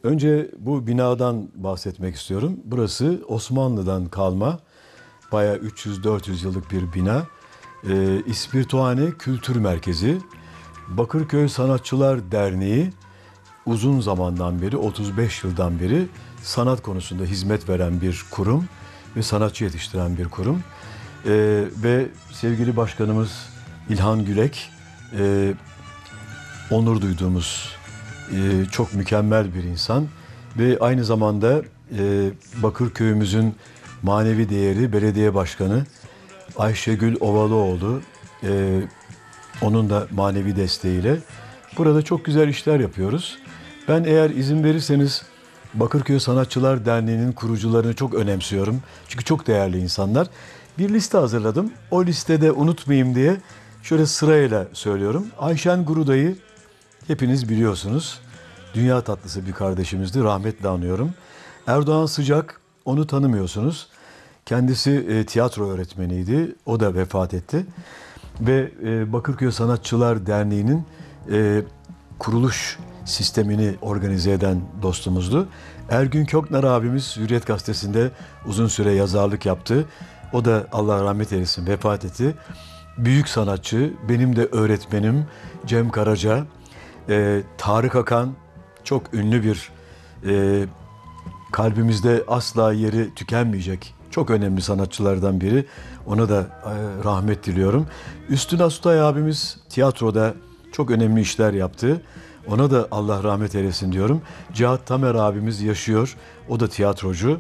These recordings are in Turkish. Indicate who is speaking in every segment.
Speaker 1: Önce bu binadan bahsetmek istiyorum. Burası Osmanlı'dan kalma, bayağı 300-400 yıllık bir bina. İspirituhane Kültür Merkezi, Bakırköy Sanatçılar Derneği uzun zamandan beri, 35 yıldan beri sanat konusunda hizmet veren bir kurum ve sanatçı yetiştiren bir kurum. Ve sevgili başkanımız İlhan Gülek, onur duyduğumuz çok mükemmel bir insan ve aynı zamanda Bakırköy'ümüzün manevi değeri belediye başkanı Ayşegül Ovalıoğlu, onun da manevi desteğiyle burada çok güzel işler yapıyoruz. Ben eğer izin verirseniz Bakırköy Sanatçılar Derneği'nin kurucularını çok önemsiyorum. Çünkü çok değerli insanlar. Bir liste hazırladım. O listede unutmayayım diye şöyle sırayla söylüyorum. Ayşen Guruday'ı hepiniz biliyorsunuz. Dünya tatlısı bir kardeşimizdi. Rahmetle anıyorum. Erdoğan Sıcak, onu tanımıyorsunuz. Kendisi tiyatro öğretmeniydi. O da vefat etti. Ve Bakırköy Sanatçılar Derneği'nin kuruluş sistemini organize eden dostumuzdu. Ergün Köknar abimiz Hürriyet Gazetesi'nde uzun süre yazarlık yaptı. O da Allah rahmet eylesin vefat etti. Büyük sanatçı, benim de öğretmenim Cem Karaca, Tarık Akan çok ünlü bir kalbimizde asla yeri tükenmeyecek çok önemli sanatçılardan biri. Ona da rahmet diliyorum. Üstün Asutay abimiz tiyatroda çok önemli işler yaptı. Ona da Allah rahmet eylesin diyorum. Cihat Tamer abimiz yaşıyor. O da tiyatrocu.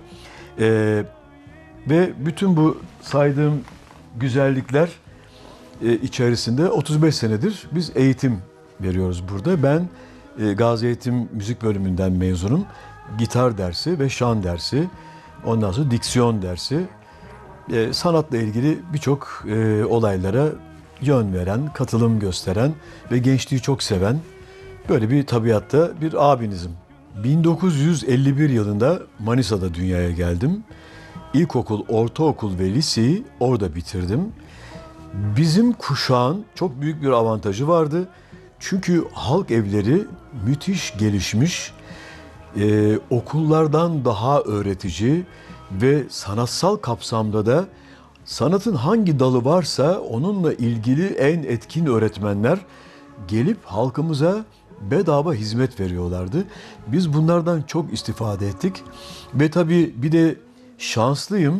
Speaker 1: Ve bütün bu saydığım güzellikler içerisinde 35 senedir biz eğitim veriyoruz burada. Ben Gazi Eğitim Müzik Bölümünden mezunum. Gitar dersi ve şan dersi, ondan sonra diksiyon dersi, sanatla ilgili birçok olaylara yön veren, katılım gösteren ve gençliği çok seven böyle bir tabiatta bir abinizim. 1951 yılında Manisa'da dünyaya geldim. İlkokul, ortaokul ve liseyi orada bitirdim. Bizim kuşağın çok büyük bir avantajı vardı. Çünkü halk evleri müthiş gelişmiş, okullardan daha öğretici ve sanatsal kapsamda da sanatın hangi dalı varsa onunla ilgili en etkin öğretmenler gelip halkımıza bedava hizmet veriyorlardı. Biz bunlardan çok istifade ettik ve tabii bir de şanslıyım.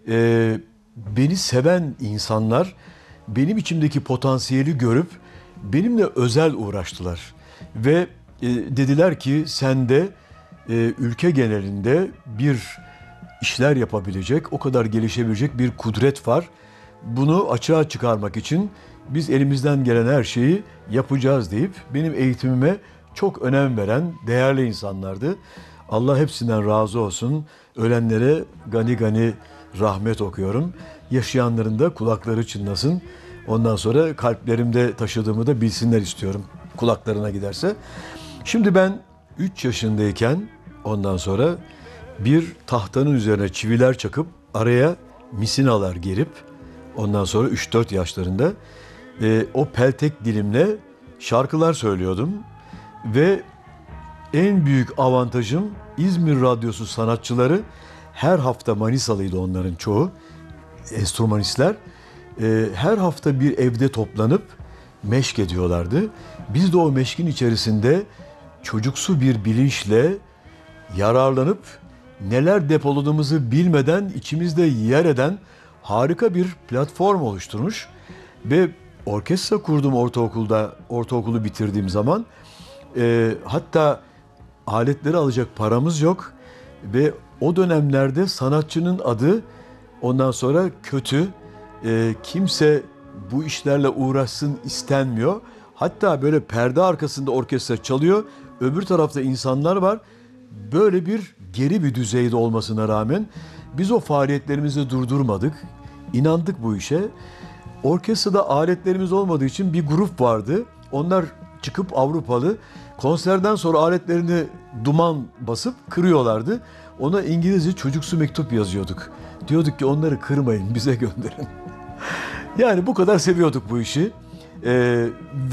Speaker 1: Beni seven insanlar benim içimdeki potansiyeli görüp benimle özel uğraştılar ve dediler ki sende ülke genelinde bir işler yapabilecek, o kadar gelişebilecek bir kudret var. Bunu açığa çıkarmak için biz elimizden gelen her şeyi yapacağız deyip benim eğitimime çok önem veren değerli insanlardı. Allah hepsinden razı olsun. Ölenlere gani gani rahmet okuyorum. Yaşayanların da kulakları çınlasın. Ondan sonra kalplerimde taşıdığımı da bilsinler istiyorum kulaklarına giderse. Şimdi ben 3 yaşındayken ondan sonra bir tahtanın üzerine çiviler çakıp araya misinalar gerip ondan sonra 3-4 yaşlarında o peltek dilimle şarkılar söylüyordum. Ve en büyük avantajım İzmir Radyosu sanatçıları her hafta Manisalıydı onların çoğu enstrümanistler. Her hafta bir evde toplanıp meşk ediyorlardı. Biz de o meşkin içerisinde çocuksu bir bilinçle yararlanıp neler depoladığımızı bilmeden içimizde yer eden harika bir platform oluşturmuş ve orkestra kurdum ortaokulu bitirdiğim zaman. Hatta aletleri alacak paramız yok ve o dönemlerde sanatçının adı ondan sonra kötü, kimse bu işlerle uğraşsın istenmiyor. Hatta böyle perde arkasında orkestra çalıyor, öbür tarafta insanlar var. Böyle bir geri bir düzeyde olmasına rağmen biz o faaliyetlerimizi durdurmadık. İnandık bu işe. Orkestrada aletlerimiz olmadığı için bir grup vardı. Onlar çıkıp Avrupalı konserden sonra aletlerini duman basıp kırıyorlardı. Ona İngilizce çocuksu mektup yazıyorduk. Diyorduk ki onları kırmayın, bize gönderin. Yani bu kadar seviyorduk bu işi.